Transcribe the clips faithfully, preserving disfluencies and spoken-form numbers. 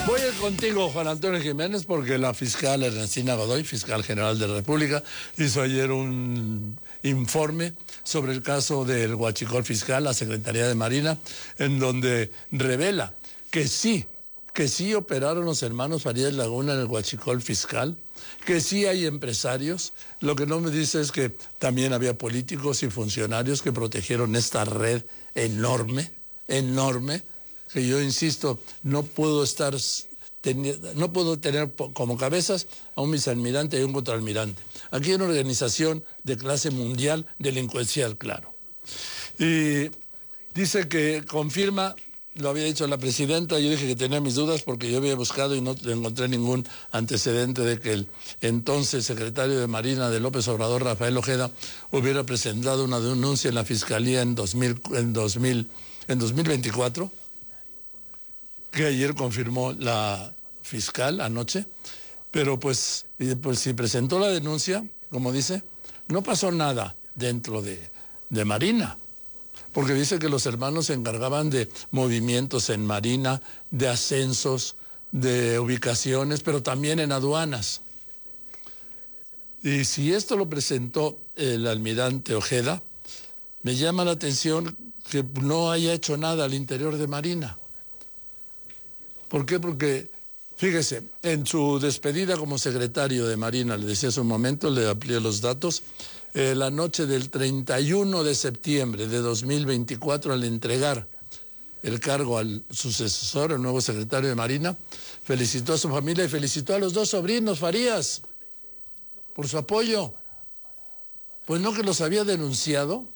Voy a ir contigo, Juan Antonio Jiménez, porque la fiscal Ernestina Godoy, fiscal general de la República, hizo ayer un informe sobre el caso del huachicol fiscal, la Secretaría de Marina, en donde revela que sí, que sí operaron los hermanos Farías Laguna en el huachicol fiscal, que sí hay empresarios. Lo que no me dice es que también había políticos y funcionarios que protegieron esta red enorme, enorme, que yo insisto, no puedo estar, no puedo tener como cabezas a un vicealmirante y un contraalmirante. Aquí hay una organización de clase mundial delincuencial, claro. Y dice que confirma, lo había dicho la presidenta, yo dije que tenía mis dudas porque yo había buscado y no encontré ningún antecedente de que el entonces secretario de Marina de López Obrador, Rafael Ojeda, hubiera presentado una denuncia en la Fiscalía en, dos mil, en, dos mil, en dos mil veinticuatro, que ayer confirmó la fiscal anoche, pero pues, pues si presentó la denuncia, como dice, no pasó nada dentro de, de Marina, porque dice que los hermanos se encargaban de movimientos en Marina, de ascensos, de ubicaciones, pero también en aduanas. Y si esto lo presentó el almirante Ojeda, me llama la atención que no haya hecho nada al interior de Marina. ¿Por qué? Porque, fíjese, en su despedida como secretario de Marina, le decía hace un momento, le amplié los datos, eh, la noche del treinta y uno de septiembre de dos mil veinticuatro, al entregar el cargo al sucesor, el nuevo secretario de Marina, felicitó a su familia y felicitó a los dos sobrinos Farías por su apoyo. Pues no que los había denunciado.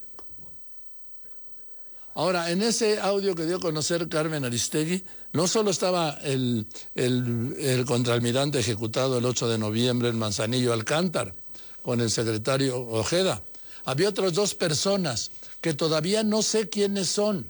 Ahora, en ese audio que dio a conocer Carmen Aristegui, no solo estaba el, el, el contraalmirante ejecutado el ocho de noviembre en Manzanillo Alcántar, con el secretario Ojeda. Había otras dos personas que todavía no sé quiénes son.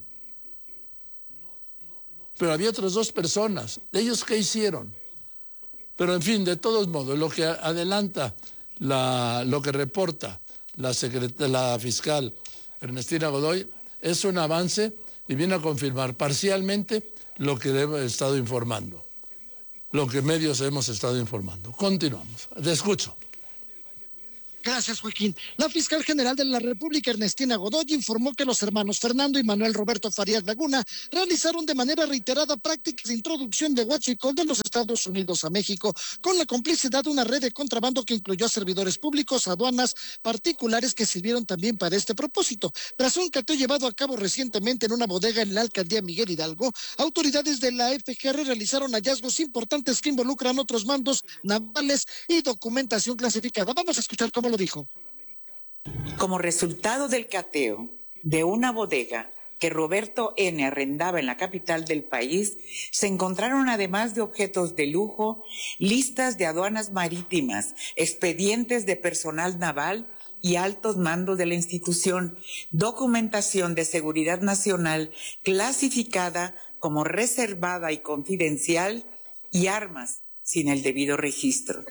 Pero había otras dos personas. ¿Ellos qué hicieron? Pero en fin, de todos modos, lo que adelanta, la, lo que reporta la, la fiscal Ernestina Godoy es un avance y viene a confirmar parcialmente lo que hemos estado informando, lo que medios hemos estado informando. Continuamos. Te escucho. Gracias, Joaquín. La fiscal general de la República, Ernestina Godoy, informó que los hermanos Fernando y Manuel Roberto Farías Laguna realizaron de manera reiterada prácticas de introducción de huachicol de los Estados Unidos a México, con la complicidad de una red de contrabando que incluyó a servidores públicos, aduanas, particulares que sirvieron también para este propósito. Tras un cateo llevado a cabo recientemente en una bodega en la alcaldía Miguel Hidalgo, autoridades de la F G R realizaron hallazgos importantes que involucran otros mandos navales y documentación clasificada. Vamos a escuchar cómo lo dijo. Como resultado del cateo de una bodega que Roberto N. arrendaba en la capital del país, se encontraron, además de objetos de lujo, listas de aduanas marítimas, expedientes de personal naval y altos mandos de la institución, documentación de seguridad nacional clasificada como reservada y confidencial y armas sin el debido registro.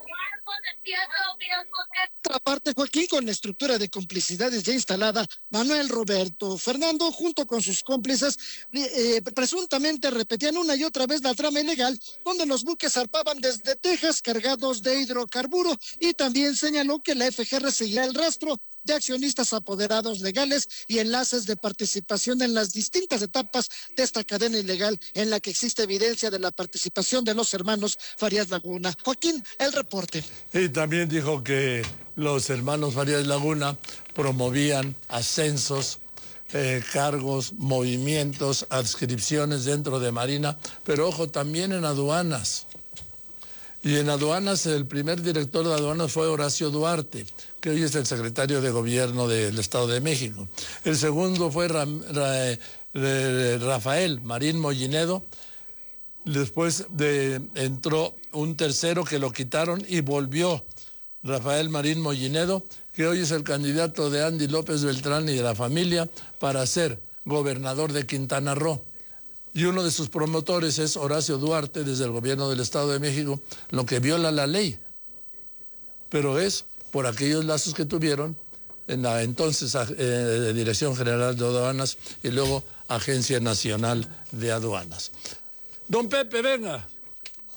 Por otra parte, Joaquín, con la estructura de complicidades ya instalada, Manuel Roberto Fernando, junto con sus cómplices, eh, presuntamente repetían una y otra vez la trama ilegal, donde los buques zarpaban desde Texas cargados de hidrocarburo, y también señaló que la F G R seguirá el rastro de accionistas apoderados legales y enlaces de participación en las distintas etapas de esta cadena ilegal en la que existe evidencia de la participación de los hermanos Farías Laguna. Joaquín, el reporte. Y también dijo que los hermanos Farías Laguna promovían ascensos, eh, cargos, movimientos, adscripciones dentro de Marina, pero ojo, también en aduanas. Y en aduanas, el primer director de aduanas fue Horacio Duarte, que hoy es el secretario de Gobierno del Estado de México. El segundo fue Ra, Ra, Ra, Rafael Marín Mollinedo. Después de, entró un tercero que lo quitaron y volvió Rafael Marín Mollinedo, que hoy es el candidato de Andy López Beltrán y de la familia para ser gobernador de Quintana Roo. Y uno de sus promotores es Horacio Duarte, desde el gobierno del Estado de México, lo que viola la ley. Pero es por aquellos lazos que tuvieron en la entonces eh, Dirección General de Aduanas y luego Agencia Nacional de Aduanas. Don Pepe, venga.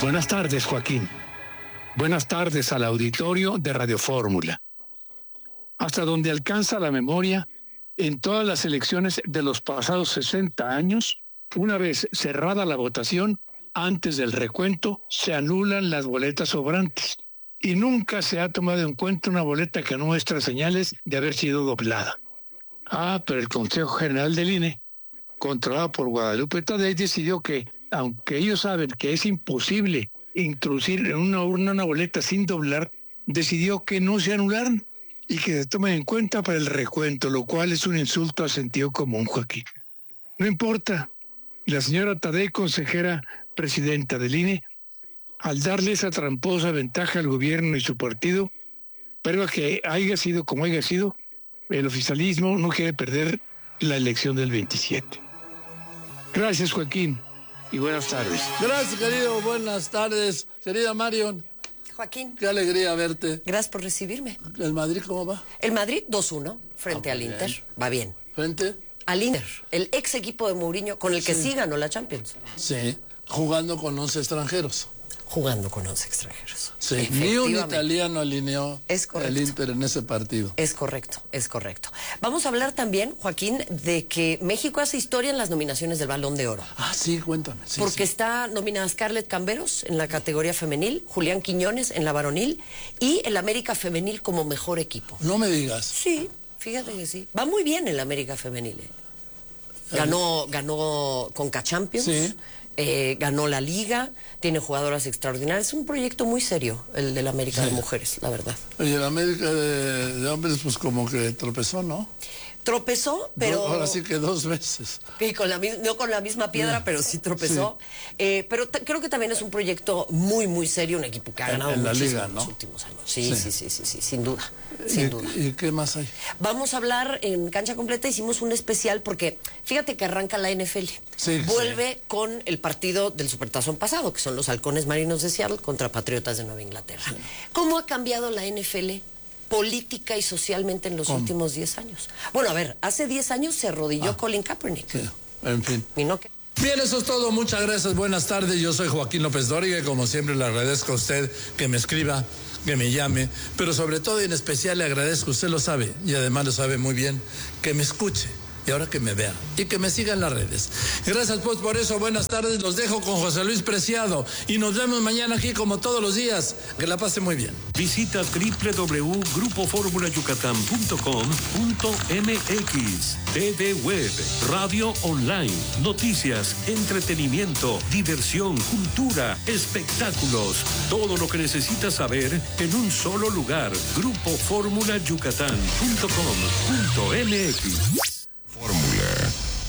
Buenas tardes, Joaquín. Buenas tardes al auditorio de Radio Fórmula. Hasta donde alcanza la memoria, en todas las elecciones de los pasados sesenta años, una vez cerrada la votación, antes del recuento, se anulan las boletas sobrantes y nunca se ha tomado en cuenta una boleta que no muestra señales de haber sido doblada. Ah, pero el Consejo General del I N E, controlado por Guadalupe Tadei, decidió que, aunque ellos saben que es imposible introducir en una urna una boleta sin doblar, decidió que no se anularan y que se tomen en cuenta para el recuento, lo cual es un insulto al sentido común, Joaquín. No importa, la señora Tadei, consejera presidenta del I N E, al darle esa tramposa ventaja al gobierno y su partido, pero que haya sido como haya sido, el oficialismo no quiere perder la elección del veintisiete. Gracias, Joaquín, y buenas tardes. Gracias, querido, buenas tardes. Querida Marion. Joaquín. Qué alegría verte. Gracias por recibirme. ¿El Madrid cómo va? El Madrid dos uno frente Ah, al bien. Inter. Va bien. ¿Frente? Al Inter, el ex equipo de Mourinho con el que sí, Sí. ganó la Champions. Sí, jugando con once extranjeros. Jugando con once extranjeros. Sí, ni un Efectivamente. italiano alineó Es correcto. el Inter en ese partido. Es correcto, es correcto. Vamos a hablar también, Joaquín, de que México hace historia en las nominaciones del Balón de Oro. Ah, sí, cuéntame. Sí, porque sí. está nominada Scarlett Camberos en la categoría femenil, Julián Quiñones en la varonil y el América Femenil como mejor equipo. No me digas. Sí, fíjate que sí. Va muy bien el América Femenil. ¿eh? Ganó, ganó Conca Champions, Sí. eh, ganó la Liga, tiene jugadoras extraordinarias. Es un proyecto muy serio el del América Sí. de Mujeres, la verdad. Y el América de, de hombres, pues como que tropezó, ¿no? Tropezó, pero... Do- ahora sí que dos veces. Y con la, mis- no con la misma piedra, Sí. pero sí tropezó. Eh, pero t- creo que también es un proyecto muy, muy serio, un equipo que ha En- ganado en la muchísimo liga, en ¿no? los últimos años. Sí, Sí. sí, sí, sí, sí, sin duda, sin ¿Y, duda. ¿Y qué más hay? Vamos a hablar en Cancha Completa, hicimos un especial porque fíjate que arranca la N F L. Sí, Vuelve con el partido del Supertazón pasado, que son los Halcones Marinos de Seattle contra Patriotas de Nueva Inglaterra. ¿Cómo ha cambiado la N F L política y socialmente en los ¿Cómo? últimos diez años? Bueno, a ver, hace diez años se arrodilló Ah. Colin Kaepernick. Sí, en fin. Y no que... Bien, eso es todo. Muchas gracias. Buenas tardes. Yo soy Joaquín López Dóriga y como siempre le agradezco a usted que me escriba, que me llame, pero sobre todo y en especial le agradezco, usted lo sabe y además lo sabe muy bien, que me escuche y ahora que me vea y que me siga en las redes. Gracias pues por eso. Buenas tardes. Los dejo con José Luis Preciado y nos vemos mañana aquí como todos los días. Que la pase muy bien. Visita doble u doble u doble u punto grupo fórmula yucatán punto com punto m x, T V Web, radio online, noticias, entretenimiento, diversión, cultura, espectáculos. Todo lo que necesitas saber en un solo lugar. grupo fórmula yucatán punto com punto m x. Fórmula.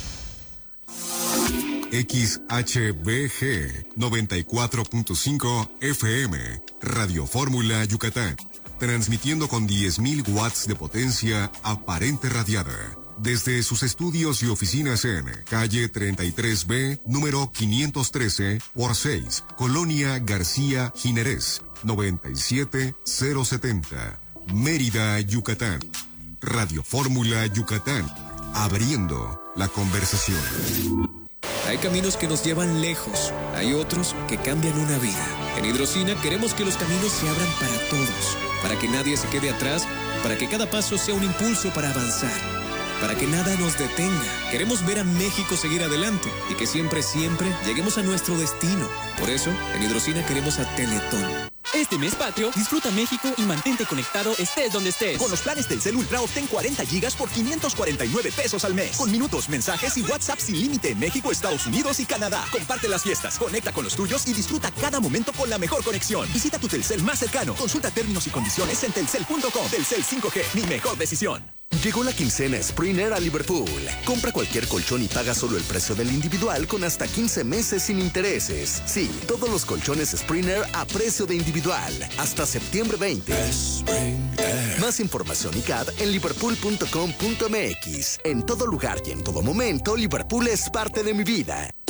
X H B G noventa y cuatro punto cinco F M, Radio Fórmula Yucatán, transmitiendo con diez mil watts de potencia aparente radiada. Desde sus estudios y oficinas en calle treinta y tres B, número quinientos trece por seis, Colonia García Jiménez, noventa y siete mil setenta, Mérida, Yucatán. Radio Fórmula Yucatán, abriendo la conversación. Hay caminos que nos llevan lejos, hay otros que cambian una vida. En Hidrocina queremos que los caminos se abran para todos, para que nadie se quede atrás, para que cada paso sea un impulso para avanzar, para que nada nos detenga. Queremos ver a México seguir adelante y que siempre, siempre lleguemos a nuestro destino. Por eso, en Hidrocina queremos a Teletón. Este mes patrio, disfruta México y mantente conectado estés donde estés. Con los planes Telcel Ultra obtén cuarenta gigas por quinientos cuarenta y nueve pesos al mes. Con minutos, mensajes y WhatsApp sin límite en México, Estados Unidos y Canadá. Comparte las fiestas, conecta con los tuyos y disfruta cada momento con la mejor conexión. Visita tu Telcel más cercano. Consulta términos y condiciones en telcel punto com. Telcel cinco G, mi mejor decisión. Llegó la quincena Springer a Liverpool. Compra cualquier colchón y paga solo el precio del individual con hasta quince meses sin intereses. Sí, todos los colchones Springer a precio de individual. Hasta septiembre veinte. Más información y C A D en liverpool punto com punto m x. En todo lugar y en todo momento, Liverpool es parte de mi vida.